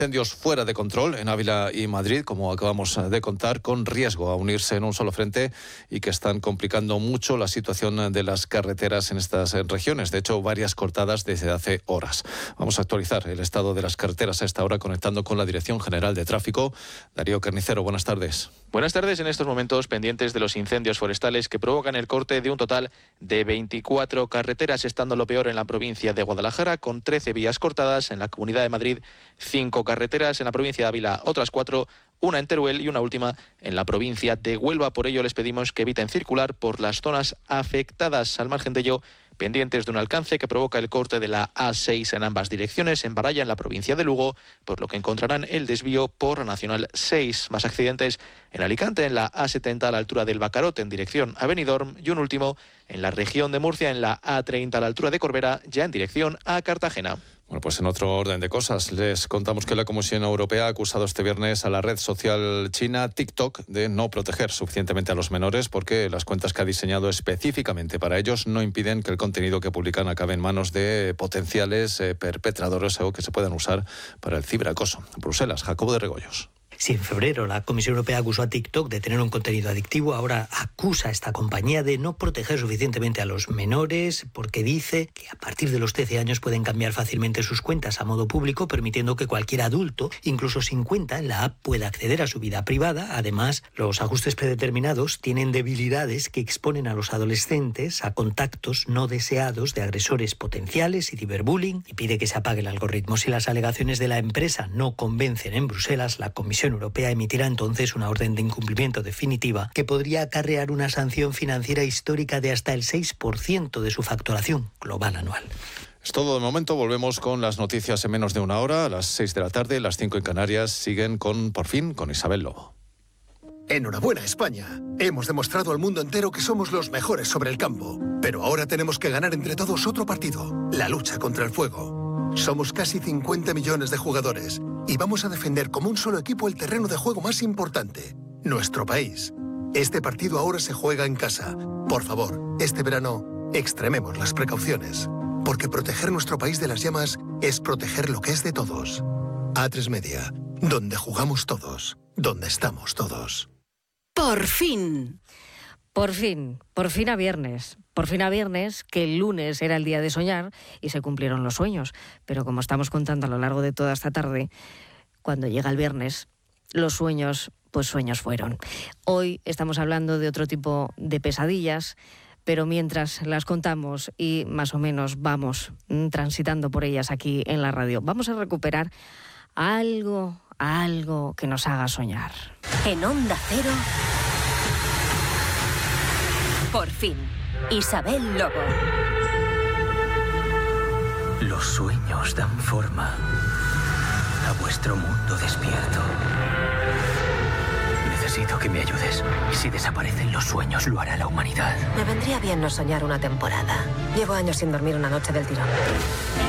Incendios fuera de control en Ávila y Madrid, como acabamos de contar, con riesgo a unirse en un solo frente y que están complicando mucho la situación de las carreteras en estas regiones. De hecho, varias cortadas desde hace horas. Vamos a actualizar el estado de las carreteras a esta hora conectando con la Dirección General de Tráfico. Darío Carnicero, buenas tardes. Buenas tardes. En estos momentos pendientes de los incendios forestales que provocan el corte de un total de 24 carreteras, estando lo peor en la provincia de Guadalajara, con 13 vías cortadas, en la Comunidad de Madrid 5 carreteras, en la provincia de Ávila otras 4, una en Teruel y una última en la provincia de Huelva. Por ello les pedimos que eviten circular por las zonas afectadas. Al margen de ello, pendientes de un alcance que provoca el corte de la A6 en ambas direcciones, en Baralla, en la provincia de Lugo, por lo que encontrarán el desvío por la Nacional 6. Más accidentes en Alicante, en la A70 a la altura del Bacarote, en dirección a Benidorm, y un último en la región de Murcia, en la A30 a la altura de Corbera, ya en dirección a Cartagena. Bueno, pues en otro orden de cosas, les contamos que la Comisión Europea ha acusado este viernes a la red social china TikTok de no proteger suficientemente a los menores porque las cuentas que ha diseñado específicamente para ellos no impiden que el contenido que publican acabe en manos de potenciales perpetradores o que se puedan usar para el ciberacoso. Bruselas, Jacobo de Regoyos. Si en febrero la Comisión Europea acusó a TikTok de tener un contenido adictivo, ahora acusa a esta compañía de no proteger suficientemente a los menores porque dice que a partir de los 13 años pueden cambiar fácilmente sus cuentas a modo público, permitiendo que cualquier adulto, incluso sin cuenta en la app, pueda acceder a su vida privada. Además, los ajustes predeterminados tienen debilidades que exponen a los adolescentes a contactos no deseados de agresores potenciales y ciberbullying, y pide que se apague el algoritmo. Si las alegaciones de la empresa no convencen en Bruselas, la Comisión Europea emitirá entonces una orden de incumplimiento definitiva que podría acarrear una sanción financiera histórica de hasta el 6% de su facturación global anual. Es todo de momento. Volvemos con las noticias en menos de una hora. A las 6 de la tarde, las 5 en Canarias, siguen por fin con Isabel Lobo. Enhorabuena, España. Hemos demostrado al mundo entero que somos los mejores sobre el campo. Pero ahora tenemos que ganar entre todos otro partido, la lucha contra el fuego. Somos casi 50 millones de jugadores y vamos a defender como un solo equipo el terreno de juego más importante, nuestro país. Este partido ahora se juega en casa. Por favor, este verano, extrememos las precauciones, porque proteger nuestro país de las llamas es proteger lo que es de todos. A3 Media, donde jugamos todos, donde estamos todos. ¡Por fin! Por fin a viernes. Por fin a viernes, que el lunes era el día de soñar y se cumplieron los sueños. Pero como estamos contando a lo largo de toda esta tarde, cuando llega el viernes, los sueños, pues sueños fueron. Hoy estamos hablando de otro tipo de pesadillas, pero mientras las contamos y más o menos vamos transitando por ellas aquí en la radio, vamos a recuperar algo que nos haga soñar. En Onda Cero, por fin, Isabel Lobo. Los sueños dan forma a vuestro mundo despierto. Necesito que me ayudes. Si desaparecen los sueños, lo hará la humanidad. Me vendría bien no soñar una temporada. Llevo años sin dormir una noche del tirón.